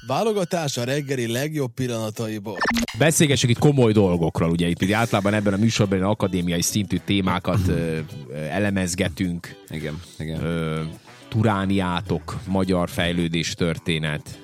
Válogatás a reggeli legjobb pillanataiból. Beszélgessünk itt komoly dolgokról, ugye itt általában ebben a műsorban akadémiai szintű témákat elemezgetünk. Igen. Turániátok, magyar fejlődés történet,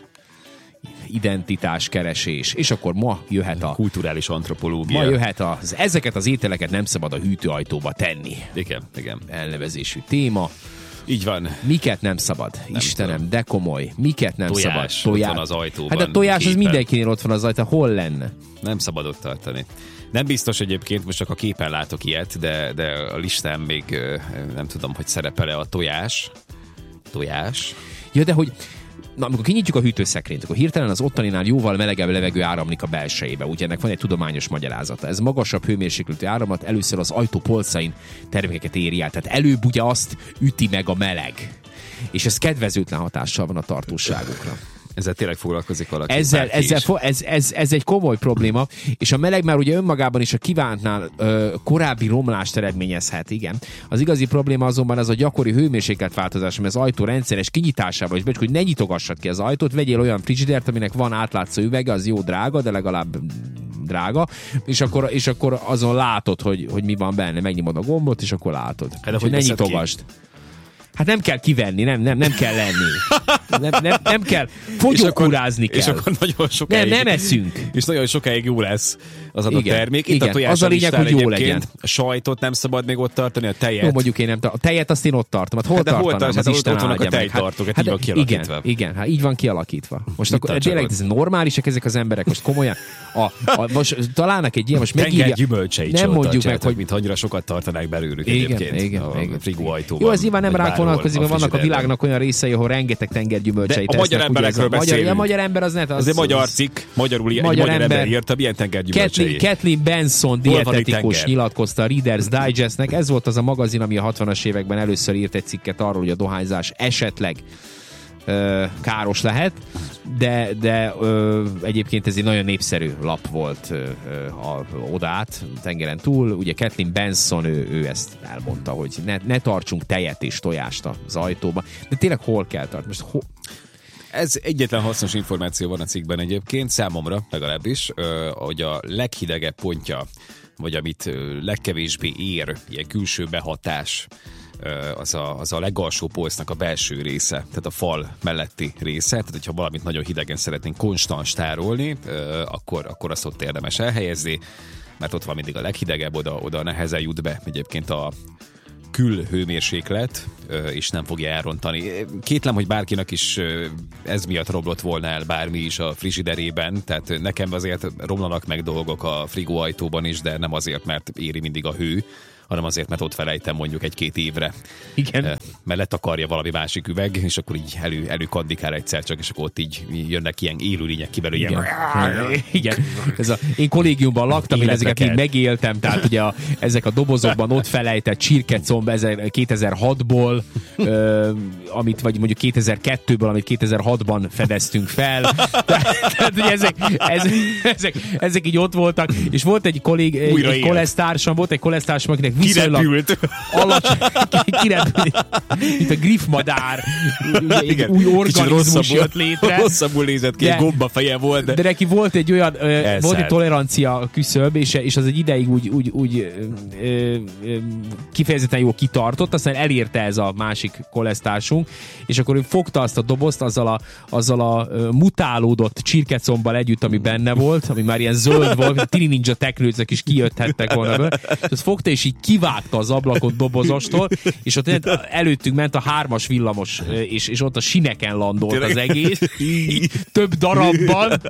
identitáskeresés, és akkor ma jöhet a kulturális antropológia. Ma jöhet ezeket az ételeket nem szabad a hűtőajtóba tenni. Igen. Elnevezésű téma. Így van. Miket nem szabad? Nem Istenem, tudom. De komoly. Miket nem szabad? Tojás. Ott van az ajtóban. Hát a tojás az mindenkinél ott van az ajtó. Hol lenne? Nem szabad ott tartani. Nem biztos egyébként, most csak a képen látok ilyet, de a listán még nem tudom, hogy szerepel-e a tojás. Ja, de hogy amikor kinyitjuk a hűtőszekrényt, akkor hirtelen az ottaninál jóval melegebb levegő áramlik a belsejébe. Ugye ennek van egy tudományos magyarázata. Ez magasabb hőmérsékletű áramlat először az ajtó polcain termékeket éri el. Tehát előbb ugye azt üti meg a meleg. És ez kedvezőtlen hatással van a tartóságukra. Ezzel tényleg foglalkozik valaki. Ez egy komoly probléma, és a meleg már ugye önmagában is a kívántnál korábbi romlást eredményezhet, igen. Az igazi probléma azonban az a gyakori hőmérsékletváltozás, ami az ajtó rendszeres kinyitásával, és hogy ne nyitogassad ki az ajtót, vegyél olyan frigidert, aminek van átlátszó üvege, az jó drága, de legalább drága, és akkor azon látod, hogy mi van benne, megnyomod a gombot, és akkor látod. Hát, hogy ne nyitogasd. Hát nem kell kivenni, nem kell lenni. Nem kell, fogyókúrázni kell. És akkor nagyon sokáig... Nem eszünk. És nagyon sokáig jó lesz az adott termék. Itt igen. a tojás az a lényeg, hogy jó legyen. A sajtot nem szabad még ott tartani, a tejet. Jó, mondjuk én nem a tejet azt én ott tartom. Hát hol tartanám? Hát ott vannak a tejtartók, hát így van kialakítva. Igen, hát így van kialakítva. Most akkor tényleg ez normálisak ezek az emberek, most komolyan. Most találnak egy ilyen, most megírja. Tenger gyümölcseit nem mondjuk meg, hogy mint annyira sokat tartanák belőlük egyébként. Igen. A frigóajtóban. Jó, ez nyilván nem ránk vonatkozik, mert vannak a világnak olyan részei, ahol rengeteg tengergyümölcseit tesznek. A magyar emberekről beszélünk. A magyar ember az net. Azért magyar cikk, magyarul egy magyar ember írta, milyen tengergyümölcsei. Kathleen Benson dietetikus nyilatkozta a Reader's Digestnek. Ez volt az a magazin, ami a 60-as években először írt egy cikket arról, hogy a dohányzás esetleg káros lehet, de egyébként ez egy nagyon népszerű lap volt odát, tengeren túl. Ugye Kathleen Benson, ő ezt elmondta, hogy ne tartsunk tejet és tojást az ajtóba. De tényleg hol kell tartani? Most Ez egyetlen hasznos információ van a cikkben egyébként, számomra legalábbis, hogy a leghidegebb pontja, vagy amit legkevésbé ér, ilyen külső behatás, az a legalsó polcnak a belső része, tehát a fal melletti része, tehát hogyha valamit nagyon hidegen szeretnénk konstans tárolni, akkor azt ott érdemes elhelyezni, mert ott van mindig a leghidegebb, oda nehezen jut be egyébként a külhőmérséklet, és nem fogja elrontani. Kétlem, hogy bárkinek is ez miatt romlott volna el bármi is a frigiderében, tehát nekem azért romlanak meg dolgok a frigóajtóban is, de nem azért, mert éri mindig a hő, hanem azért, mert ott felejtem mondjuk 1-2 évre. Igen. Mert letakarja valami másik üveg, és akkor így előkandikál egyszer csak, és akkor ott így jönnek ilyen élőlények ki belőle. Igen. Én kollégiumban laktam, én ezeket így megéltem, tehát ugye ezek a dobozokban ott felejtett csirkecomb 2006-ból, amit vagy mondjuk 2002-ből, amit 2006-ban fedeztünk fel. Tehát ugye ezek így ott voltak, és volt egy kolesztársam, akinek viszonylag kirepült, mint a griffmadár, egy új organizmus jött létre. Rosszabbul nézett ki, egy gomba feje volt. De neki volt egy olyan, volt egy tolerancia küszöb, és az egy ideig úgy kifejezetten jól kitartott, aztán elérte ez a másik kolesztársunk, és akkor ő fogta azt a dobozt azzal a mutálódott csirkecombbal együtt, ami benne volt, ami már ilyen zöld volt, Tini Ninja teknőcök is kijöthettek volna be. Azt fogta, és így kivágta az ablakot dobozostól, és ott előttünk ment a 3-as villamos, és ott a sineken landolt az egész, több darabban,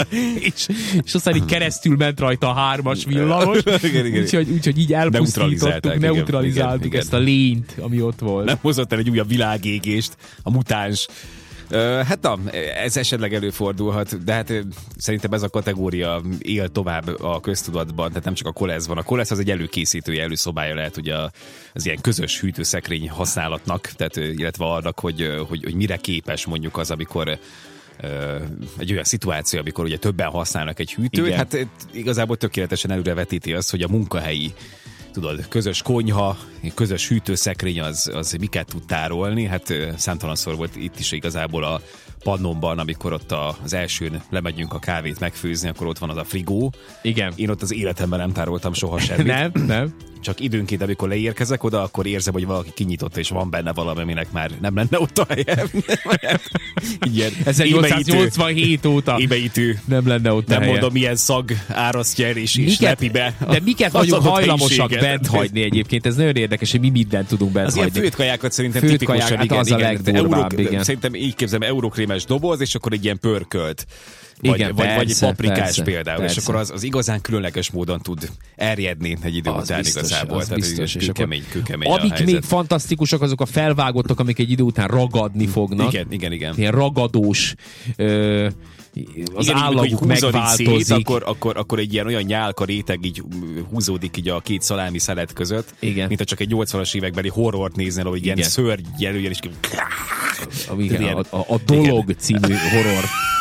és aztán így keresztül ment rajta a 3-as villamos, úgyhogy így elpusztítottuk, neutralizáltuk ezt a lényt, ami ott volt. Nem hozott el egy újabb világégést, a mutáns. Hát ez esetleg előfordulhat, de hát szerintem ez a kategória él tovább a köztudatban, tehát nem csak a kolesz van. A kolesz az egy előkészítője, előszobája lehet ugye az ilyen közös hűtőszekrény használatnak, tehát illetve annak, hogy mire képes mondjuk az, amikor egy olyan szituáció, amikor ugye többen használnak egy hűtőt, hát igazából tökéletesen előrevetíti azt, hogy a munkahelyi tudod, közös konyha, közös hűtőszekrény az miket tud tárolni. Hát számtalanszor volt itt is igazából a Pannonban, amikor ott az elsőn lemegyünk a kávét megfőzni, akkor ott van az a frigó. Igen. Én ott az életemben nem tároltam soha semmit. Nem. Csak időnként, amikor leérkezek oda, akkor érzem, hogy valaki kinyitotta, és van benne valami, aminek már nem lenne ott a helyem. Ilyen 1887 óta ébeítő. nem lenne ott a Nem helye. mondom, milyen szag árasztja el, és lepi be. De miket az vagyunk adott hajlamosak helyiséget. bent hagyni egyébként? Ez nagyon érdekes, hogy mi mindent tudunk bent Az ilyen hagyni. főtkajákat szerintem Főtt tipikusan, kaják, hát az a legdurvább, igen. Szerintem így képzelem, eurókrémes doboz, és akkor egy ilyen pörkölt. Igen, Vagy egy persze, paprikás persze, például, persze. és akkor az igazán különleges módon tud erjedni egy idő Az után biztos, igazából. az Tehát biztos. És kőkemény a amik helyzet. még fantasztikusak, azok a felvágottak, amik egy idő után ragadni fognak. Igen. Ilyen ragadós, az Igen, állaguk hogy húzod így megváltozik. szét, akkor egy ilyen olyan nyálka réteg így húzódik így a két szalámi szelet között, Igen. mint ha csak egy 80-as évekbeli horrort néznél, hogy ilyen Igen. szörny jelöljen, és Igen, ilyen- a Dolog című horror.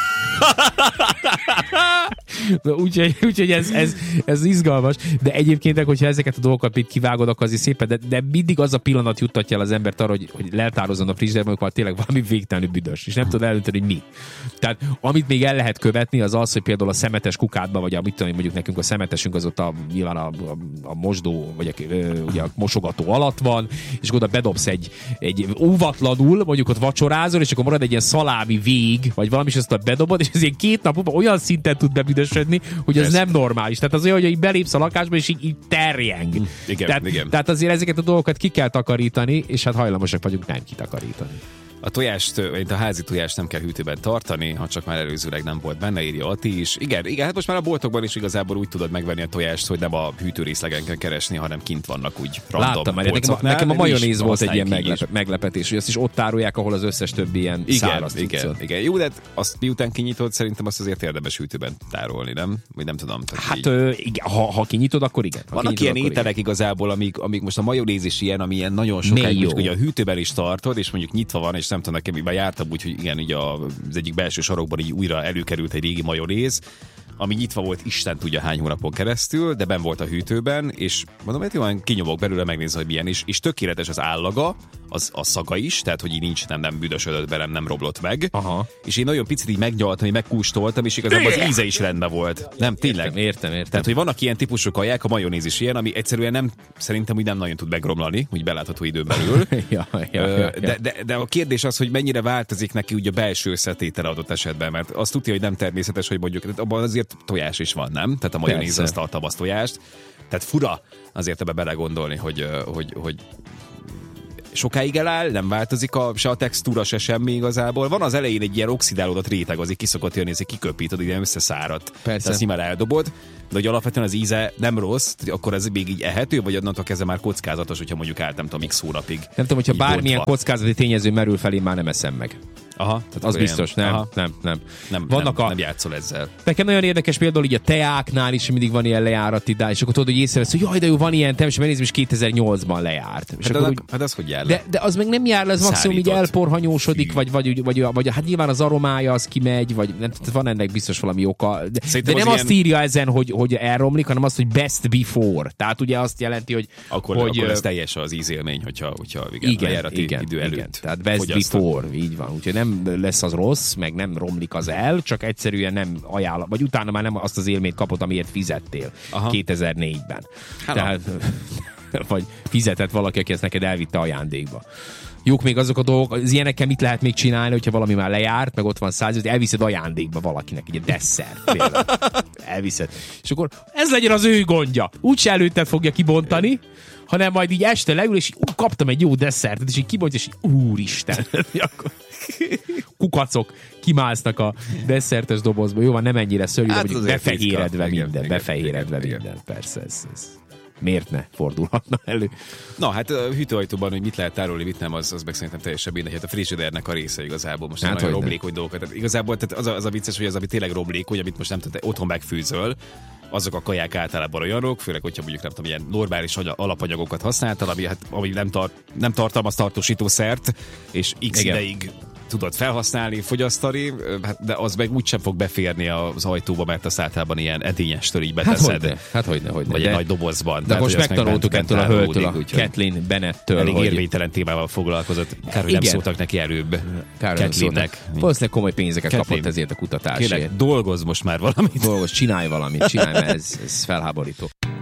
Úgyhogy ez izgalmas, de egyébként, hogyha ezeket a dolgokat itt kivágod, akkor azért szépen, de mindig az a pillanat juttatja el az embert arra, hogy leltározzon a frigiderben, amikor tényleg valami végtelenül büdös, és nem tud eldönteni, hogy mi. Tehát amit még el lehet követni, az az, hogy például a szemetes kukádban, vagy mit tudom, mondjuk nekünk a szemetesünk az ott nyilván a mosdó, vagy ugye a mosogató alatt van, és oda bedobsz egy óvatlanul, mondjuk ott vacsorázol, és akkor marad egy ilyen szalámi vég, vagy valami, és azt bedobod, és ez ilyen 2 nap múlva olyan szinten tud bebüdösödni, hogy ez nem normális. Tehát az olyan, hogy így belépsz a lakásba, és így terjeng. Igen. Tehát azért ezeket a dolgokat ki kell takarítani, és hát hajlamosak vagyunk nem kitakarítani. A tojást, a házi tojást nem kell hűtőben tartani, ha csak már előzőleg nem volt benne, írja Ati is. Igen, hát most már a boltokban is igazából úgy tudod megvenni a tojást, hogy nem a hűtőrészlegen kell keresni, hanem kint vannak úgy random Láttam már, polcoknál. nekem a Mi is majonéz volt egy ilyen használjuk így is. meglepetés, hogy azt is ott árulják, ahol az összes többi ilyen száraz cuccot. Igen. Jó, de hát azt miután kinyitod, szerintem azt azért érdemes hűtőben tárolni, nem? Vagy nem tudom. Hát igen, ha kinyitod, akkor igen. Vannak ilyen ételek igazából, amik most a majonéz is ilyen, ami ilyen nagyon sokáig, Mayo. ugye a hűtőben is tartod, és mondjuk nyitva van, és nem tudom, nekem már jártam úgy, hogy igen, így az egyik belső sarokban így újra előkerült egy régi majonéz, ami nyitva volt Isten tudja hány hónapon keresztül, de benn volt a hűtőben, és mondom, hogy jó, kinyomok belőle, megnézem, hogy milyen is, és tökéletes az állaga, a szaga is, tehát hogy így nincs, nem büdösödött be, nem romlott meg. Aha. És én nagyon picit így megnyaltam, így megkóstoltam, és igazából az íze is rendben volt. Nem, tényleg. Értem. Tehát, hogy vannak ilyen típusú kaják, a majonéz is ilyen, ami egyszerűen nem, szerintem úgy nem nagyon tud megromlani, úgy belátható időn belül. Ja. De a kérdés az, hogy mennyire változik neki úgy a belső összetétele adott esetben, mert azt tudja, hogy nem természetes, hogy mondjuk abban azért tojás is van, nem? Tehát a majonéz az tartalmaz tojást. Tehát fura azért ebbe belegondolni, hogy sokáig eláll, nem változik se a textúra, se semmi igazából. Van az elején egy ilyen oxidálódott réteg, az így kiszokott jönni, és kiköpíted, ilyen összeszáradt. Persze. Ezt nyilván eldobod, de hogy alapvetően az íze nem rossz, akkor ez még így ehető, vagy onnantól kezdve már kockázatos, hogyha mondjuk állt nem tudom, x hónapig. Nem tudom, hogyha így bármilyen bontva. kockázati tényező merül fel, én már nem eszem meg. Aha, Tehát az biztos, nem. Nem játszol ezzel. Nekem nagyon érdekes például így a teáknál is mindig van ilyen lejárati dá, és akkor tudod, hogy észrevesz, hogy jaj, de jó, van ilyen tem, és megnézem, és 2008-ban lejárt. És akkor Hát az hogy jár le? de az meg nem jár le, az maximum így Szárított. elporhanyósodik, vagy hát nyilván az aromája az kimegy, vagy nem, van ennek biztos valami oka. De nem azt írja ezen, hogy elromlik, hanem azt, hogy best before. Tehát ugye azt jelenti, hogy Akkor ez teljes az ízélmény, hogyha lejárati idő előtt. Igen. Tehát best fogyasztod. before, így van. Úgyhogy nem lesz az rossz, meg nem romlik az el, csak egyszerűen nem ajánl, vagy utána már nem azt az élményt kapod, amiért fizettél 2004-ben. Tehát, vagy fizetett valaki, aki ezt neked elvitte ajándékba. Jók még azok a dolgok, az ilyenekkel mit lehet még csinálni, hogyha valami már lejárt, meg ott van 100, elviszed ajándékba valakinek, egy desszert például. Elviszed. És akkor ez legyen az ő gondja. Úgyse előtted fogja kibontani, hanem majd így este leül, és kaptam egy jó desszertet, és így kibontja, és így úristen. Kukacok kimásznak a desszertes dobozba. Jó, van, nem ennyire szörnyű, Hát mondjuk befehéredve minden. Persze, ez miért ne fordulhatna elő? Na, hát a hűtőajtóban, hogy mit lehet tárolni, mit nem, az meg szerintem teljesen mindegy. Hát a frigidernek a része igazából. Most Hát nagyon hogy romlékony dolgokat. Tehát igazából tehát az a vicces, hogy az, ami tényleg romlékony, amit most nem tudod, otthon megfűzöl, azok a kaják általában olyanok, főleg, hogyha mondjuk nem tudom, ilyen normális alapanyagokat használtál, ami nem tartalmaz tartósítószert, és x ideig tudod felhasználni, fogyasztani, de az meg úgysem fog beférni az ajtóba, mert az általában ilyen edényestől így beteszed. Hát hogyne. Vagy egy nagy dobozban. De most megtanultuk ettől a hölgytől, a Kathleen Bennettől. Elég érvénytelen témával foglalkozott. Kár, hogy nem szóltak neki előbb. Kathleennek. Valószínűleg komoly pénzeket kapott ezért a kutatásért. Kérlek, dolgozz most már valamit. Csinálj valamit, mert ez felháborító.